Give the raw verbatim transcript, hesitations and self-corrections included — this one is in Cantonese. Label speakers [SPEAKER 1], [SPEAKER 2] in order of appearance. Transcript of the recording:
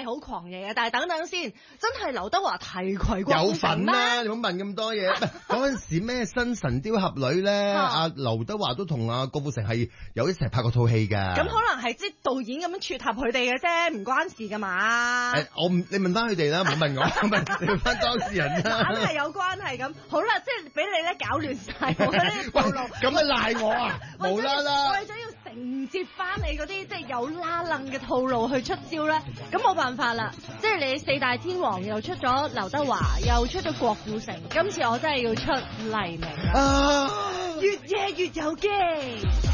[SPEAKER 1] 係好狂野嘅，但係等等先，真係劉德華提攜郭
[SPEAKER 2] 有
[SPEAKER 1] 富城咩？
[SPEAKER 2] 份啦，你唔好問咁多嘢。嗰陣時咩新神雕俠侶咧，阿劉德華都同阿郭富城係有一齊拍過套戲㗎。
[SPEAKER 1] 咁可能係即係導演咁樣撮合佢哋嘅啫，唔關事㗎嘛。
[SPEAKER 2] 誒，我唔你問翻佢哋啦，唔好問我，問你問翻當事人啦。
[SPEAKER 1] 梗係有關係咁。好啦，即係俾你咧搞亂晒我嗰啲套路。
[SPEAKER 2] 咁咪賴我啊！無啦啦，
[SPEAKER 1] 為咗要承接翻你嗰啲即係有拉楞嘅套路去出招咧，咁冇辦法啦。即係你四大天王又出咗劉德華，又出咗郭富城，今次我真係要出黎明啦。
[SPEAKER 2] 啊，
[SPEAKER 1] 越夜越有機。